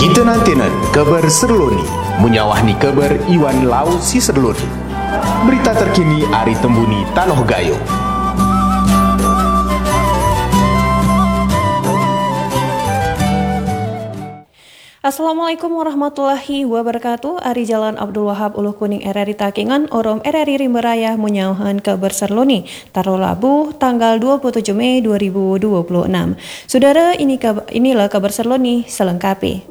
Kita nantinan kabar serloni, menyawahni kabar Iwan Lau si serloni. Berita terkini Ari Tembuni Tanoh Gayo. Assalamualaikum warahmatullahi wabarakatuh. Ari Jalan Abdul Wahab Uluh Kuning RRI Takengan Orom RRI Rimberaya menyauhan kabar serloni Taro Labu tanggal 27 Mei 2026. Saudara, inilah kabar serloni selengkapnya.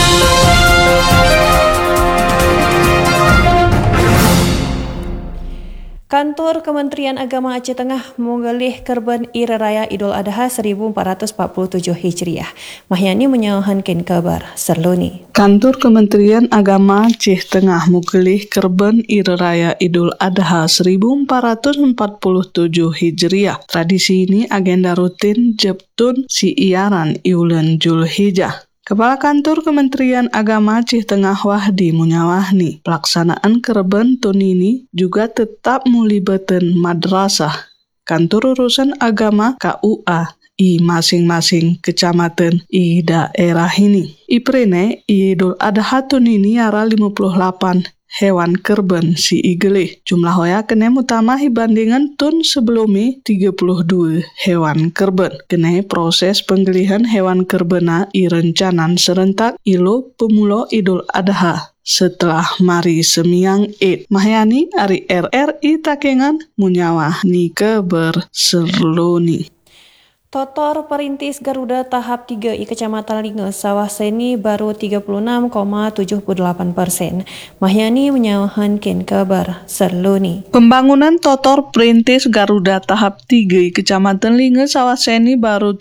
Kantor Kementerian Agama Aceh Tengah menggelih Kurban Ira Raya Idul Adha 1447 Hijriah. Mahyani menyauhankan kabar serloni. Kantor Kementerian Agama Aceh Tengah menggelih Kurban Ira Raya Idul Adha 1447 Hijriah. Tradisi ini agenda rutin Jeptun si iaran Iulan Julhijjah. Kepala Kantor Kementerian Agama Aceh Tengah Wahdi menyawahni pelaksanaan Kurban tahun ini juga tetap melibatkan madrasah, kantor urusan agama KUA i masing-masing kecamatan i daerah ini. Iprene Idul Adha tahun ini ara 58 hewan kurban si igelih. Jumlah hoya kene utama dibandingkan tahun sebelumnya 32 hewan kurban. Kene proses penggelihan hewan kurbana i rencanan serentak ilo pemulo Idul Adha setelah mari semiang Id. Mahyani Ari RRI Takengan munyawah ni kabar serloni. Totor Perintis Garuda tahap 3 i Kecamatan Linge Sawah Seni baru 36,78%. Mahyani menyauhankan kabar serloni. Pembangunan Totor Perintis Garuda tahap 3 i Kecamatan Linge Sawah Seni baru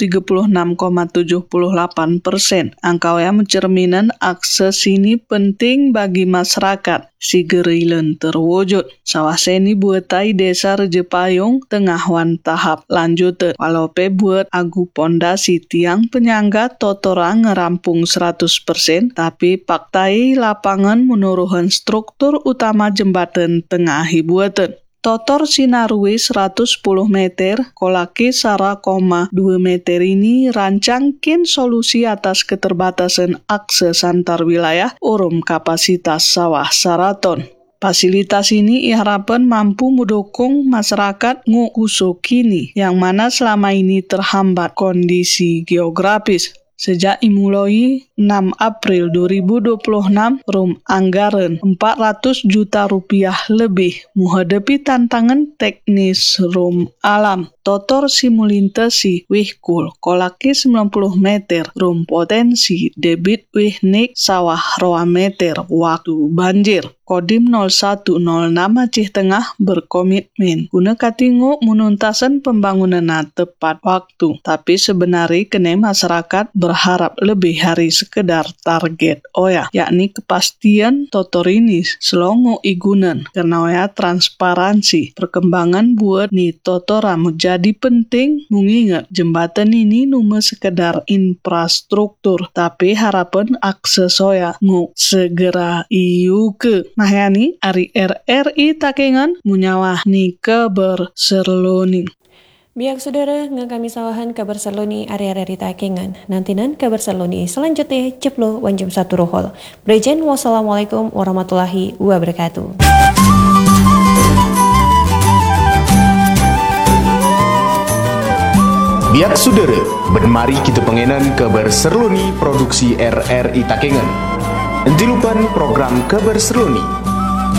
36,78%. Angka yang mencerminan akses ini penting bagi masyarakat. Si gerilen terwujud. Sawah Seni buatai desa Rejepayung tengah wan tahap lanjutan. Walope buat agu pondasi tiang penyangga totorang ngerampung 100%, tapi faktai lapangan menurunkan struktur utama jembatan tengah hibuatan. Totor sinarui 110 meter, kolaki 1,2 meter ini rancangkin solusi atas keterbatasan akses antar wilayah urum kapasitas sawah 100 ton. Fasilitas ini diharapkan mampu mendukung masyarakat ngukuso kini yang mana selama ini terhambat kondisi geografis. Sejak dimulai 6 April 2026, rum anggaran 400 juta rupiah lebih menghadapi tantangan teknis rum alam. Totor simulintasi wihkul kolaki 90 meter, rum potensi debit wihnik sawah roa meter waktu banjir. Kodim 0106 Aceh Tengah berkomitmen guna katingu menuntasan pembangunan tepat waktu. Tapi sebenarnya kene masyarakat berharap lebih hari sekedar target oya, yakni kepastian totor ini selongo igunan karena oya transparansi perkembangan buat ni totora menjadi penting. Mengingat jembatan ini nume sekedar infrastruktur, tapi harapan akses oya ngu segera iu ke. Mahyani Ari RRI Takengan munyawah ni kabar serloni. Biak saudara ngakami sawahan kabar serloni RRI Takengan. Nantinan kabar serloni selanjutnya ceplo wanjum satu rohol. Brejen wassalamualaikum warahmatullahi wabarakatuh. Biak saudara, benmari kita pengenan kabar serloni produksi RRI Takengan. Entilupan program kabar serloni